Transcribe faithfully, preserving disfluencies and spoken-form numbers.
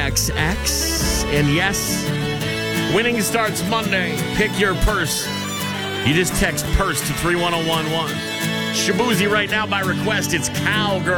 X X. And yes, winning starts Monday. Pick your purse. You just text purse to three one zero one one. Shabuzi right now by request. It's Cowgirl.